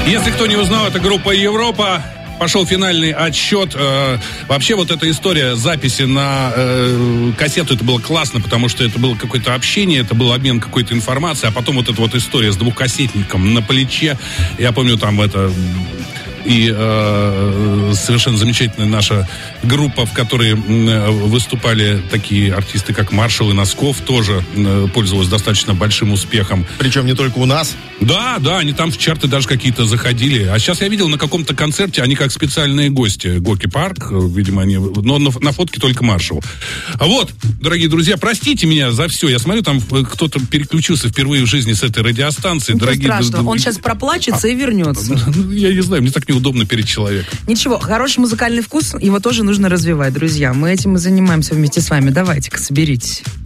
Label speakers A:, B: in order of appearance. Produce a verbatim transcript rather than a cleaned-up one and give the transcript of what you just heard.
A: Если кто не узнал, это группа Европа. Пошел финальный отсчет. Э, вообще вот эта история записи на э, кассету, это было классно, потому что это было какое-то общение, это был обмен какой-то информацией, а потом вот эта вот история с двухкассетником на плече. Я помню, там это... И э, совершенно замечательная наша группа, в которой э, выступали такие артисты, как Маршал и Носков, тоже э, пользовалась достаточно большим успехом.
B: Причем не только у нас.
A: Да, да, они там в чарты даже какие-то заходили. А сейчас я видел на каком-то концерте, они как специальные гости. Горки Парк, видимо, они... Но на, на фотке только Маршал. Вот, дорогие друзья, простите меня за все. Я смотрю, там кто-то переключился впервые в жизни с этой радиостанции.
C: Ничего
A: дорогие...
C: страшного, он сейчас проплачется
A: а,
C: и вернется.
A: Я не знаю, мне так неудобно перед человеком.
C: Ничего, хороший музыкальный вкус, его тоже нужно развивать, друзья. Мы этим и занимаемся вместе с вами. Давайте-ка, соберитесь.